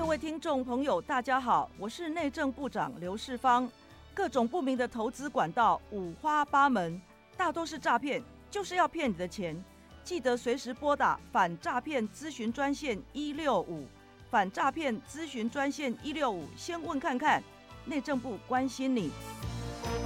位听众朋友大家好，我是内政部长刘世芳。各种不明的投资管道五花八门，大都是诈骗，就是要骗你的钱。记得随时拨打反诈骗咨询专线165，反诈骗咨询专线165，先问看看，内政部关心你。